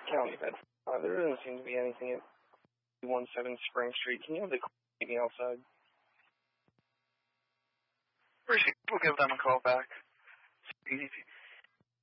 County Bed. There doesn't seem to be anything at 17 Spring Street. Can you have the meet me outside? We'll give them a call back. Easy.